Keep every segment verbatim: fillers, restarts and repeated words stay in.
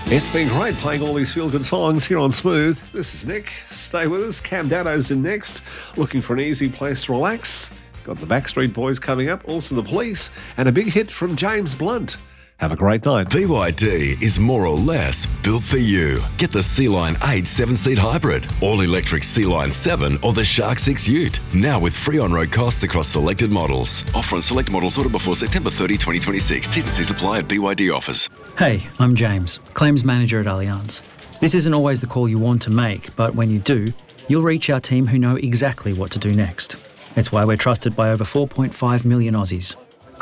It's been great playing all these feel-good songs here on Smooth. This is Nick. Stay with us. Cam Dano's in next. Looking for an easy place to relax? Got the Backstreet Boys coming up, also the Police, and a big hit from James Blunt. Have a great night. B Y D is more or less built for you. Get the Sea-Line eight seven-seat hybrid, all-electric Sea-Line seven or the Shark six Ute. Now with free on-road costs across selected models. Offer on select models ordered before September thirtieth, twenty twenty-six. T's and C's apply at B Y D offers. Hey, I'm James, Claims Manager at Allianz. This isn't always the call you want to make, but when you do, you'll reach our team who know exactly what to do next. It's why we're trusted by over four point five million Aussies.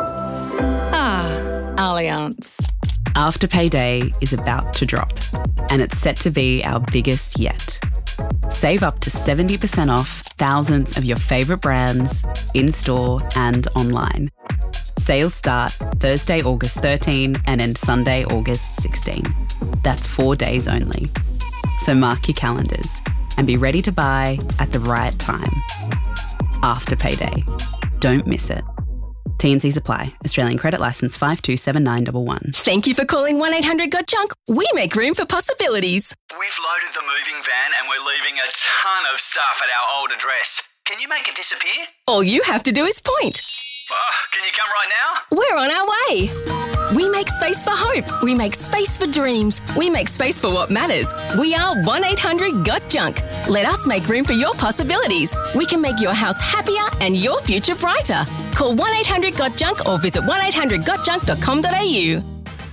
Allianz. Afterpay Day is about to drop, and it's set to be our biggest yet. Save up to seventy percent off thousands of your favourite brands, in-store and online. Sales start Thursday, August thirteenth and end Sunday, August sixteenth. That's four days only. So mark your calendars and be ready to buy at the right time. Afterpay Day. Don't miss it. T and C's apply. Australian credit licence five two seven nine one one. Thank you for calling one eight hundred got junk. We make room for possibilities. We've loaded the moving van and we're leaving a ton of stuff at our old address. Can you make it disappear? All you have to do is point. Oh, can you come right now? We're on our way. We make space for hope. We make space for dreams. We make space for what matters. We are one eight hundred got junk. Let us make room for your possibilities. We can make your house happier and your future brighter. Call one eight hundred got junk or visit one eight hundred got junk dot com dot a u.